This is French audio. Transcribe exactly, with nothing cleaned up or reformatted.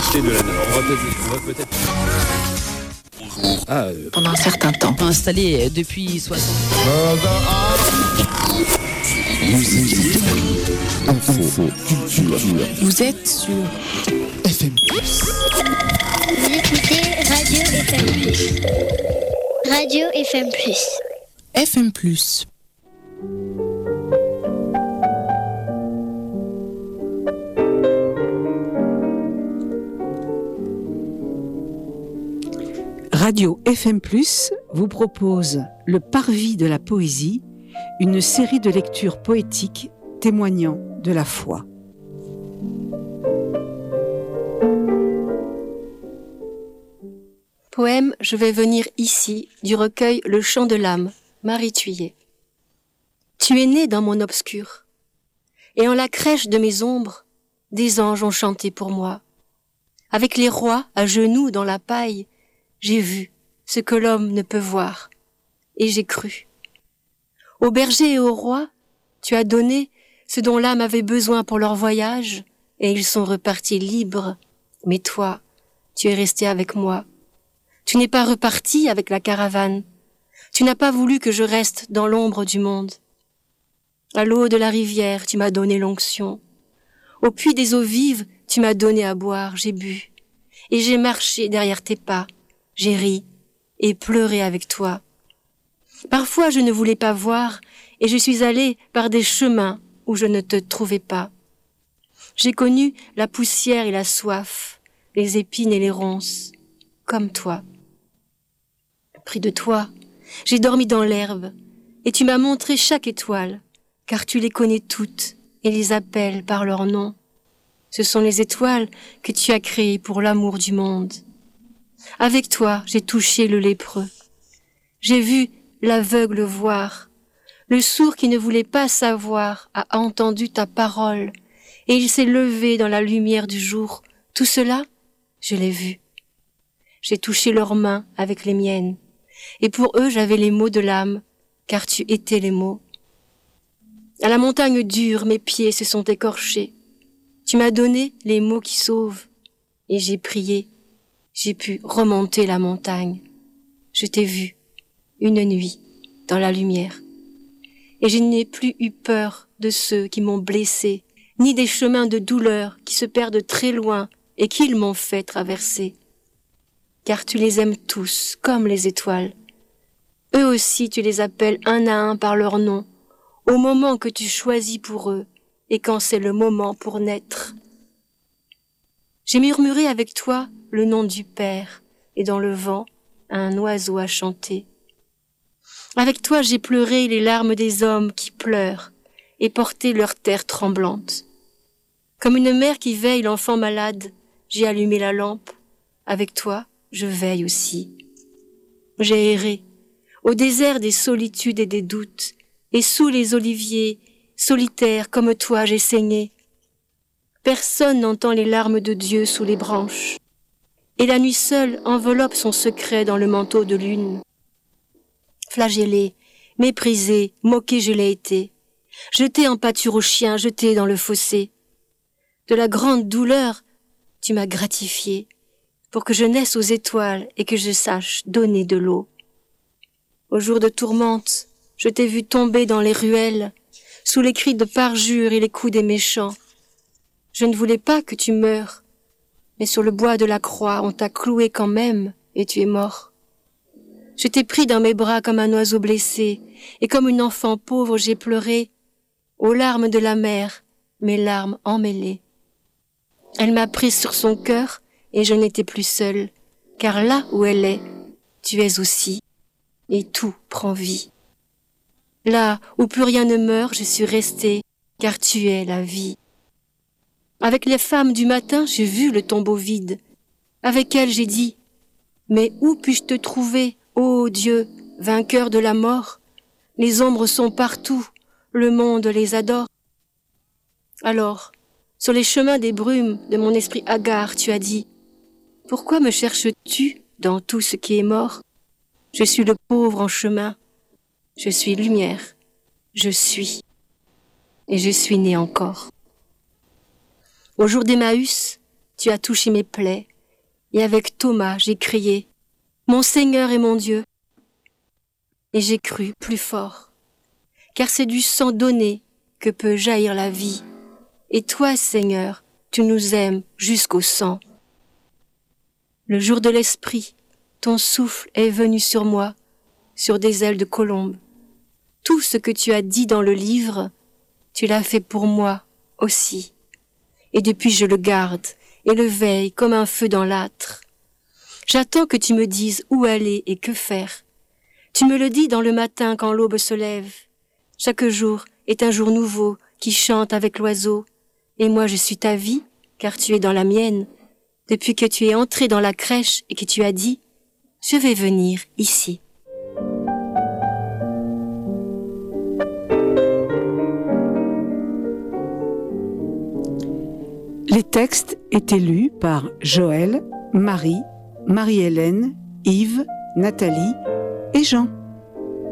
C'est de la... On va peut-être... On va peut-être... Ah, euh... Pendant un certain temps. Installé depuis soixante Info, culture. Vous êtes sur F M plus. Vous écoutez Radio F M plus. Radio F M plus. F M plus. Radio F M plus vous propose Le Parvis de la poésie, une série de lectures poétiques témoignant de la foi. Poème « Je vais venir ici » du recueil Le chant de l'âme, Marie Thuillier. Tu es né dans mon obscur, et en la crèche de mes ombres, des anges ont chanté pour moi. Avec les rois à genoux dans la paille, j'ai vu ce que l'homme ne peut voir, et j'ai cru. Aux bergers et aux rois, tu as donné ce dont l'âme avait besoin pour leur voyage, et ils sont repartis libres. Mais toi, tu es resté avec moi. Tu n'es pas reparti avec la caravane. Tu n'as pas voulu que je reste dans l'ombre du monde. À l'eau de la rivière, tu m'as donné l'onction. Au puits des eaux vives, tu m'as donné à boire, j'ai bu. Et j'ai marché derrière tes pas. J'ai ri et pleuré avec toi. Parfois je ne voulais pas voir et je suis allée par des chemins où je ne te trouvais pas. J'ai connu la poussière et la soif, les épines et les ronces, comme toi. Près de toi, j'ai dormi dans l'herbe et tu m'as montré chaque étoile, car tu les connais toutes et les appelles par leur nom. Ce sont les étoiles que tu as créées pour l'amour du monde. Avec toi, j'ai touché le lépreux. J'ai vu l'aveugle voir. Le sourd qui ne voulait pas savoir a entendu ta parole et il s'est levé dans la lumière du jour. Tout cela, je l'ai vu. J'ai touché leurs mains avec les miennes et pour eux, j'avais les mots de l'âme, car tu étais les mots. À la montagne dure, mes pieds se sont écorchés. Tu m'as donné les mots qui sauvent et j'ai prié. J'ai pu remonter la montagne. Je t'ai vu, une nuit, dans la lumière. Et je n'ai plus eu peur de ceux qui m'ont blessé, ni des chemins de douleur qui se perdent très loin et qu'ils m'ont fait traverser. Car tu les aimes tous, comme les étoiles. Eux aussi tu les appelles un à un par leur nom, au moment que tu choisis pour eux, et quand c'est le moment pour naître. J'ai murmuré avec toi le nom du Père, et dans le vent, un oiseau a chanté. Avec toi j'ai pleuré les larmes des hommes qui pleurent, et porté leur terre tremblante. Comme une mère qui veille l'enfant malade, j'ai allumé la lampe. Avec toi, je veille aussi. J'ai erré, au désert des solitudes et des doutes, et sous les oliviers, solitaire comme toi j'ai saigné. Personne n'entend les larmes de Dieu sous les branches. Et la nuit seule enveloppe son secret dans le manteau de lune. Flagellé, méprisé, moqué je l'ai été. Jeté en pâture aux chiens, jeté dans le fossé. De la grande douleur, tu m'as gratifié, pour que je naisse aux étoiles et que je sache donner de l'eau. Au jour de tourmente, je t'ai vu tomber dans les ruelles, sous les cris de parjure et les coups des méchants. Je ne voulais pas que tu meures, mais sur le bois de la croix, on t'a cloué quand même, et tu es mort. Je t'ai pris dans mes bras comme un oiseau blessé, et comme une enfant pauvre j'ai pleuré, aux larmes de la mer, mes larmes emmêlées. Elle m'a prise sur son cœur, et je n'étais plus seule, car là où elle est, tu es aussi, et tout prend vie. Là où plus rien ne meurt, je suis restée, car tu es la vie. Avec les femmes du matin, j'ai vu le tombeau vide. Avec elles, j'ai dit, mais où puis-je te trouver, ô Dieu, vainqueur de la mort? Les ombres sont partout, le monde les adore. Alors, sur les chemins des brumes de mon esprit hagard, tu as dit, pourquoi me cherches-tu dans tout ce qui est mort? Je suis le pauvre en chemin, je suis lumière, je suis, et je suis né encore. Au jour d'Emmaüs, tu as touché mes plaies, et avec Thomas, j'ai crié, « Mon Seigneur et mon Dieu !» Et j'ai cru plus fort, car c'est du sang donné que peut jaillir la vie. Et toi, Seigneur, tu nous aimes jusqu'au sang. Le jour de l'esprit, ton souffle est venu sur moi, sur des ailes de colombe. Tout ce que tu as dit dans le livre, tu l'as fait pour moi aussi. Et depuis je le garde et le veille comme un feu dans l'âtre. J'attends que tu me dises où aller et que faire. Tu me le dis dans le matin quand l'aube se lève. Chaque jour est un jour nouveau qui chante avec l'oiseau. Et moi je suis ta vie, car tu es dans la mienne. Depuis que tu es entré dans la crèche et que tu as dit « Je vais venir ici ». Les textes étaient lus par Joël, Marie, Marie-Hélène, Yves, Nathalie et Jean.